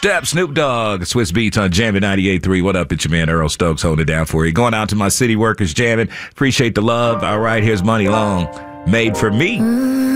Step, Snoop Dogg, Swiss Beats on Jammin' 98.3. What up? It's your man Earl Stokes holding it down for you. Going out to my city workers jamming. Appreciate the love. All right, here's Money Long. Made for Me.